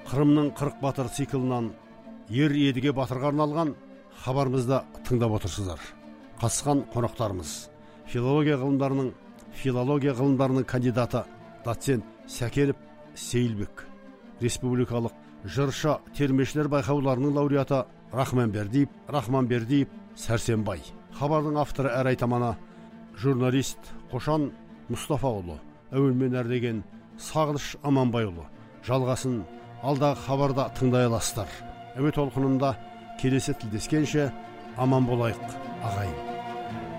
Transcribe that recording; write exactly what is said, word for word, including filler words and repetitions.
Қырымның қырық батыр циклынан ер едіге батырға арналған хабарымызды тыңдап отырсыздар. Қатысқан қонақтарымыз филология ғылымдарының филология ғылымдарының кандидаты доцент Сәкенов Сейілбек, республикалық жыршы термешілер байқауларының лауреаты Рахманбердиев Рахманбердиев Сәрсенбай. Хабардың авторы әрі айтаманы журналист Қошан Мұстафаұлы, әуелмен әрлеген Сағыныш Аманбайұлы. Жалғасын алдағы хабарда тыңдай аласыздар. Әуе толқынында келесі тілдескенше аман болайық, ағайын.